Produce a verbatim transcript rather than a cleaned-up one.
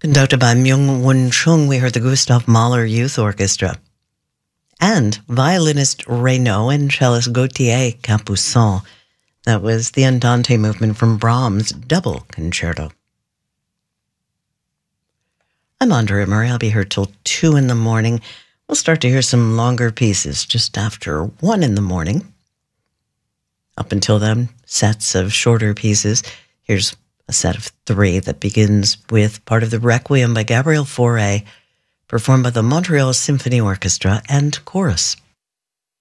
Conducted by Myung-Won Chung, we heard the Gustav Mahler Youth Orchestra. And violinist Reynaud and cellist Gauthier Capuçon. That was the Andante movement from Brahms' Double Concerto. I'm Andrea Murray. I'll be here till two in the morning. We'll start to hear some longer pieces just after one in the morning. Up until then, sets of shorter pieces. Here's a set of three that begins with part of the Requiem by Gabriel Fauré, performed by the Montreal Symphony Orchestra and chorus.